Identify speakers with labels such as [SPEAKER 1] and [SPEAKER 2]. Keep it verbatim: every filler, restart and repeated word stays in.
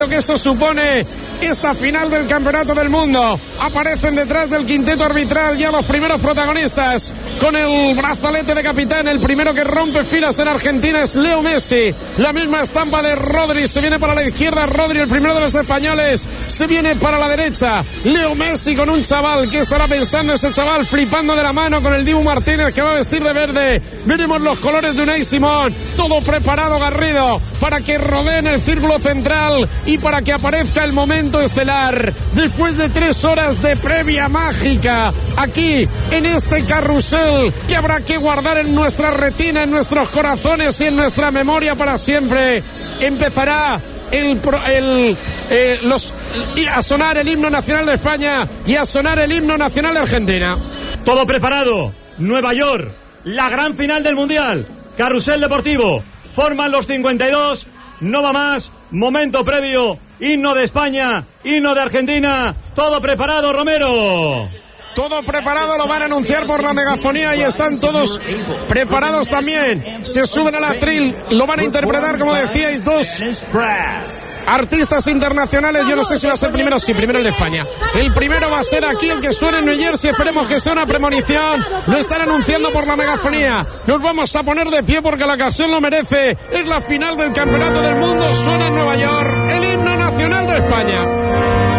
[SPEAKER 1] que eso supone esta final del Campeonato del Mundo. Aparecen detrás del quinteto arbitral ya los primeros protagonistas con el brazalete de capitán. El primero que rompe filas en Argentina es Leo Messi, la misma estampa de Rodri. Se viene para la izquierda Rodri, el primero de los españoles, se viene para la derecha Leo Messi con un chaval. ¿Qué estará pensando ese chaval? Flipando de la mano con el Dibu Martínez, que va a vestir de verde. Veremos los colores de Unai Simón. Todo preparado, Garrido, para que rodeen el círculo central y para que aparezca el momento estelar. Después de tres horas de previa mágica, aquí en este carrusel que habrá que guardar en nuestra retina, en nuestros corazones y en nuestra memoria para siempre, empezará el, el eh, los a sonar el himno nacional de España y a sonar el himno nacional de Argentina.
[SPEAKER 2] Todo preparado. Nueva York, la gran final del Mundial. Carrusel deportivo. Forman los cincuenta y dos. No va más. Momento previo. Himno de España, himno de Argentina. Todo preparado, Romero.
[SPEAKER 1] Todo preparado, lo van a anunciar por la megafonía y están todos preparados también. Se suben al atril, lo van a interpretar, como decíais, dos artistas internacionales. Yo no sé si va a ser primero, sí, primero el de España. El primero va a ser aquí el que suena en New Jersey. Esperemos que sea una premonición. Lo están anunciando por la megafonía. Nos vamos a poner de pie porque la ocasión lo merece. Es la final del Campeonato del Mundo. Suena en Nueva York el himno nacional de España.